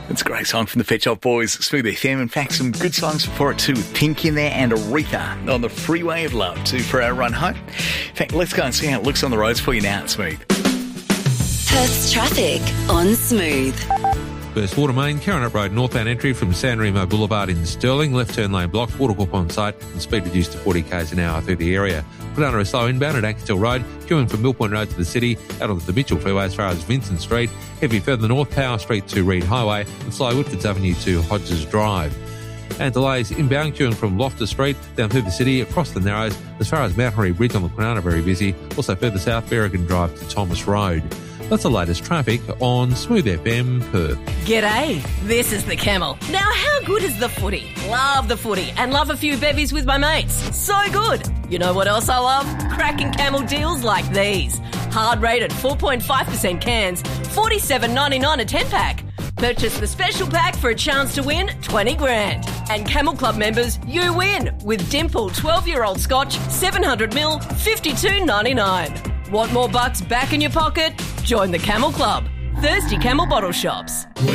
It's a great song from the Pet Shop Boys, Smooth FM. In fact, some good songs before it too, with Pink in there and Aretha on the Freeway of Love too for our run home. In fact, let's go and see how it looks on the roads for you now at Smooth. Perth's traffic on Smooth. First water main, Karrinyup Road northbound entry from San Remo Boulevard in Stirling. Left turn lane blocked, water corp on site and speed reduced to 40 k's an hour through the area. Put under a slow inbound at Ankerstil Road, queuing from Mill Point Road to the city, out onto the Mitchell Freeway as far as Vincent Street. Heavy further north, Power Street to Reed Highway and slow Whitfords Avenue to Hodges Drive. And delays inbound, queuing from Loftus Street down through the city, across the Narrows as far as Mount Henry Bridge on the Kwinana, very busy. Also further south, Berrigan Drive to Thomas Road. That's the latest traffic on Smooth FM Perth. G'day, this is the Camel. Now, how good is the footy? Love the footy and love a few bevies with my mates. So good. You know what else I love? Cracking Camel deals like these. Hard rated 4.5% cans, $47.99 a 10-pack. Purchase the special pack for a chance to win 20 grand. And Camel Club members, you win with Dimple 12-year-old Scotch, 700ml, $52.99. Want more bucks back in your pocket? Join the Camel Club. Thirsty Camel Bottle Shops.